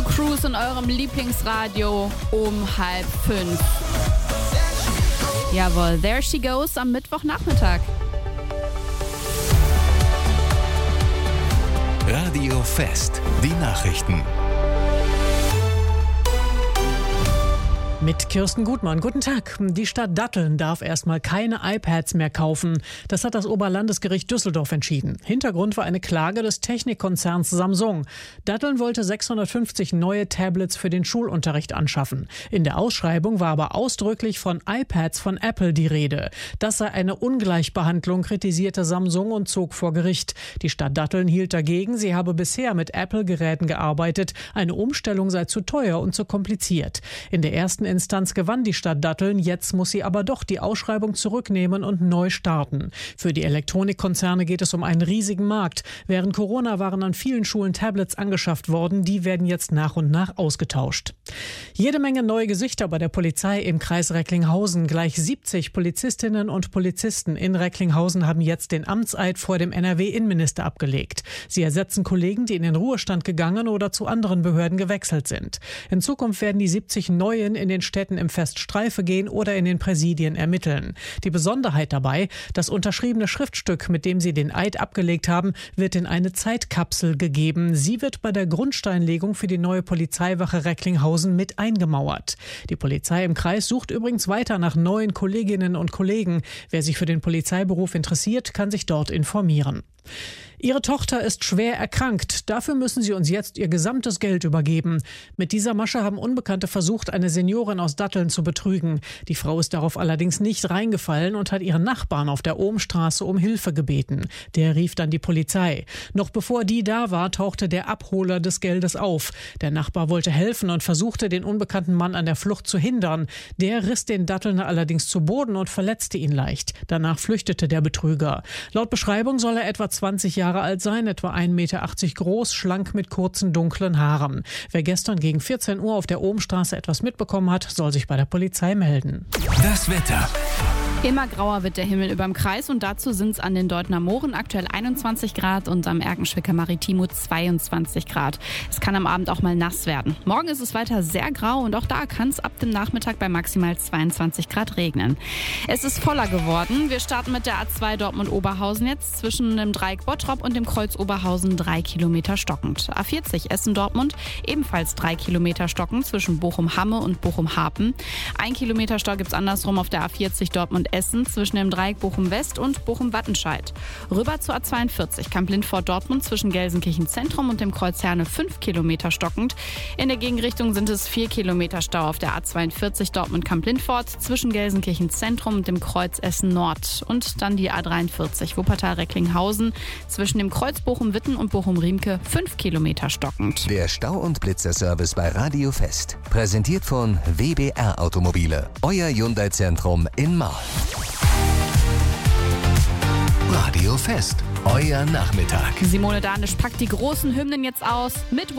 Cruise in eurem Lieblingsradio um 4:30. Jawohl, There She Goes am Mittwochnachmittag. Radio Fest, die Nachrichten. Mit Kirsten Gutmann. Guten Tag. Die Stadt Datteln darf erstmal keine iPads mehr kaufen. Das hat das Oberlandesgericht Düsseldorf entschieden. Hintergrund war eine Klage des Technikkonzerns Samsung. Datteln wollte 650 neue Tablets für den Schulunterricht anschaffen. In der Ausschreibung war aber ausdrücklich von iPads von Apple die Rede. Das sei eine Ungleichbehandlung, kritisierte Samsung und zog vor Gericht. Die Stadt Datteln hielt dagegen, sie habe bisher mit Apple-Geräten gearbeitet. Eine Umstellung sei zu teuer und zu kompliziert. In der ersten Instanz gewann die Stadt Datteln, jetzt muss sie aber doch die Ausschreibung zurücknehmen und neu starten. Für die Elektronikkonzerne geht es um einen riesigen Markt. Während Corona waren an vielen Schulen Tablets angeschafft worden, die werden jetzt nach und nach ausgetauscht. Jede Menge neue Gesichter bei der Polizei im Kreis Recklinghausen. Gleich 70 Polizistinnen und Polizisten in Recklinghausen haben jetzt den Amtseid vor dem NRW-Innenminister abgelegt. Sie ersetzen Kollegen, die in den Ruhestand gegangen oder zu anderen Behörden gewechselt sind. In Zukunft werden die 70 Neuen in den Städten im Fest Streife gehen oder in den Präsidien ermitteln. Die Besonderheit dabei, das unterschriebene Schriftstück, mit dem sie den Eid abgelegt haben, wird in eine Zeitkapsel gegeben. Sie wird bei der Grundsteinlegung für die neue Polizeiwache Recklinghausen mit eingemauert. Die Polizei im Kreis sucht übrigens weiter nach neuen Kolleginnen und Kollegen. Wer sich für den Polizeiberuf interessiert, kann sich dort informieren. Ihre Tochter ist schwer erkrankt. Dafür müssen sie uns jetzt ihr gesamtes Geld übergeben. Mit dieser Masche haben Unbekannte versucht, eine Seniorin aus Datteln zu betrügen. Die Frau ist darauf allerdings nicht reingefallen und hat ihren Nachbarn auf der Ohmstraße um Hilfe gebeten. Der rief dann die Polizei. Noch bevor die da war, tauchte der Abholer des Geldes auf. Der Nachbar wollte helfen und versuchte, den unbekannten Mann an der Flucht zu hindern. Der riss den Dattelner allerdings zu Boden und verletzte ihn leicht. Danach flüchtete der Betrüger. Laut Beschreibung soll er etwa 20 Jahre alt sein, etwa 1,80 Meter groß, schlank mit kurzen, dunklen Haaren. Wer gestern gegen 14 Uhr auf der Ohmstraße etwas mitbekommen hat, soll sich bei der Polizei melden. Das Wetter. Immer grauer wird der Himmel überm Kreis und dazu sind es an den Deutner Mooren aktuell 21 Grad und am Erkenschwicker Maritimo 22 Grad. Es kann am Abend auch mal nass werden. Morgen ist es weiter sehr grau und auch da kann es ab dem Nachmittag bei maximal 22 Grad regnen. Es ist voller geworden. Wir starten mit der A2 Dortmund-Oberhausen jetzt zwischen dem Dreieck Bottrop und dem Kreuz Oberhausen 3 Kilometer stockend. A40 Essen-Dortmund ebenfalls 3 Kilometer stockend zwischen Bochum-Hamme und Bochum-Harpen. 1 Kilometer Stau gibt es andersrum auf der A40 Dortmund-Essen zwischen dem Dreieck Bochum-West und Bochum-Wattenscheid. Rüber zur A42 Kamp-Lindfort-Dortmund zwischen Gelsenkirchen-Zentrum und dem Kreuz Herne 5 Kilometer stockend. In der Gegenrichtung sind es 4 Kilometer Stau auf der A42 Dortmund-Kamp-Lindfort zwischen Gelsenkirchen-Zentrum und dem Kreuz Essen-Nord. Und dann die A43 Wuppertal-Recklinghausen zwischen dem Kreuz Bochum-Witten und Bochum-Riemke 5 Kilometer stockend. Der Stau- und Blitzerservice bei Radio Fest. Präsentiert von WBR Automobile. Euer Hyundai-Zentrum in Marl. Radio Fest. Euer Nachmittag. Simone Danisch packt die großen Hymnen jetzt aus mit